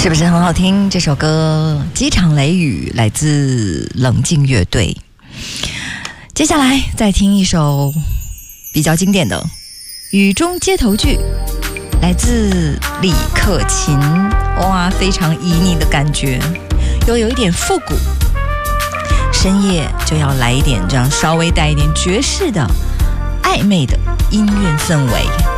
是不是很好听？这首歌《机场雷雨》来自冷静乐队。接下来再听一首比较经典的雨中街头剧，来自李克勤。哇，非常旖旎的感觉，又有一点复古。深夜就要来一点这样稍微带一点爵士的暧昧的音乐氛围。